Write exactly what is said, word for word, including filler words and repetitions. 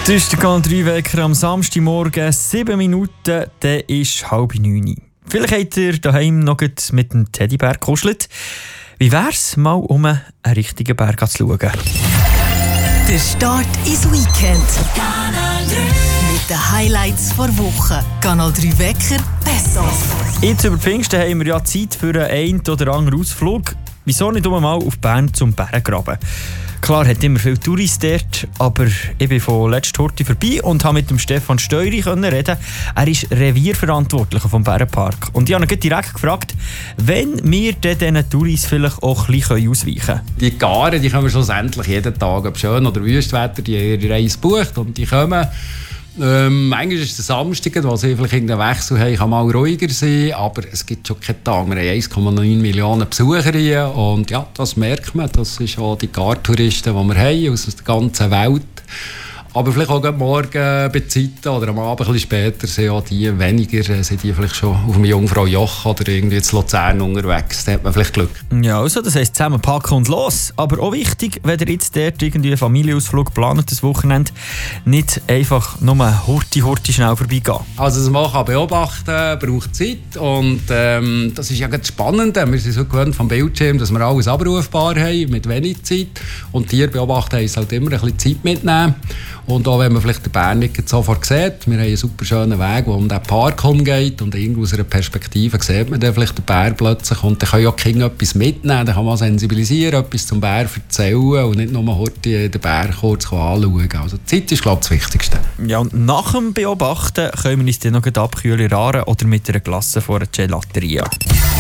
Das ist der Kanal drei Wecker am Samstagmorgen, sieben Minuten, der ist halb neun. Vielleicht habt ihr daheim noch mit dem Teddybär gekuschelt. Wie wär's, mal um einen richtigen Berg zu schauen? Der Start ins Weekend. Kanal drei. Mit den Highlights der Woche. Kanal drei Wecker, Best-of. Jetzt über Pfingsten haben wir ja Zeit für einen oder anderen Ausflug. Wieso nicht mal auf Bern zum Bärengraben? Klar, hat immer viele Touristen dort, aber ich bin von letzter Horti vorbei und konnte mit dem Stefan Steury reden. Er ist Revierverantwortlicher vom Bärenpark. Und ich habe ihn direkt gefragt, wenn wir diesen Touris vielleicht auch ein bisschen ausweichen können. Die Garen, die kommen schlussendlich jeden Tag, ob schön oder Wüstwetter, die ihre Reise bucht und die kommen. Ähm, eigentlich ist es der Samstag, wo sie vielleicht irgendeinen Wechsel haben, kann mal ruhiger sein, aber es gibt schon keinen Tag. Wir haben eins Komma neun Millionen Besucher hier und ja, das merkt man. Das sind auch die Gar-Touristen, die wir haben, aus der ganzen Welt. Aber vielleicht auch morgen bei Zeiten oder am Abend ein bisschen später sind auch die weniger, sind die vielleicht schon auf dem Jungfrau Joch oder irgendwie in Luzern unterwegs. Da hat man vielleicht Glück. Ja, also das heisst zusammenpacken und los. Aber auch wichtig, wenn ihr jetzt dort irgendwie einen Familienausflug plant, das Wochenende, nicht einfach nur hurti hurti schnell vorbeigehen. Also das Machen beobachten braucht Zeit und ähm, das ist ja ganz spannend. Wir sind so gewöhnt vom Bildschirm, dass wir alles abrufbar haben, mit wenig Zeit. Und Tiere beobachten heisst halt immer ein bisschen Zeit mitnehmen. Und auch wenn man vielleicht den Bär nicht sofort sieht, wir haben einen super schönen Weg, der um den Park umgeht und irgendwo aus einer Perspektive sieht man dann vielleicht den Bär plötzlich und dann können ja die Kinder etwas mitnehmen, dann kann man sensibilisieren, etwas zum Bär erzählen und nicht nur heute den Bär kurz anschauen. Also die Zeit ist, glaube ich, das Wichtigste. Ja, und nach dem Beobachten können wir uns dann noch abkühlen in Aare oder mit einer Glasse vor einer Gelateria.